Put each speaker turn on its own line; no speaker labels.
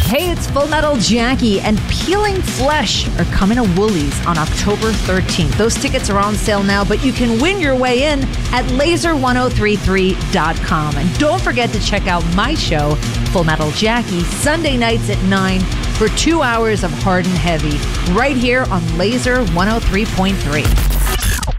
Hey, it's Full Metal Jackie, and Peeling Flesh are coming to Woolies on October 13th. Those tickets are on sale now, but you can win your way in at laser1033.com. And don't forget to check out my show, Full Metal Jackie, Sunday nights at 9 for 2 hours of hard and heavy, right here on Laser 103.3.